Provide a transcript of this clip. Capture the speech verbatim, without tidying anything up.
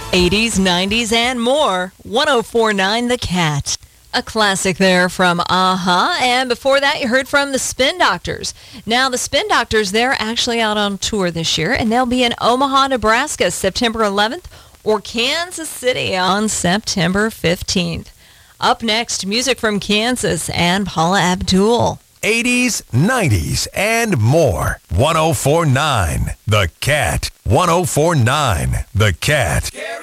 eighties, nineties, and more. one oh four point nine The Cat. A classic there from A-ha. And before that, you heard from the Spin Doctors. Now, the Spin Doctors, they're actually out on tour this year, and they'll be in Omaha, Nebraska, September eleventh, or Kansas City on September fifteenth. Up next, music from Kansas and Paula Abdul. eighties, nineties, and more. one oh four point nine The Cat. one oh four point nine The Cat.